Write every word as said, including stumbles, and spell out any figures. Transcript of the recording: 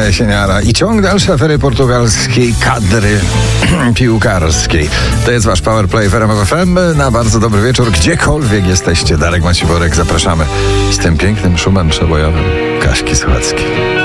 jesieniara i ciąg dalszy afery portugalskiej kadry piłkarskiej. To jest wasz Powerplay w R M F F M. Na bardzo dobry wieczór, gdziekolwiek jesteście. Darek Maciworek, zapraszamy z tym pięknym szumem przebojowym Kaśki Słuchackiej.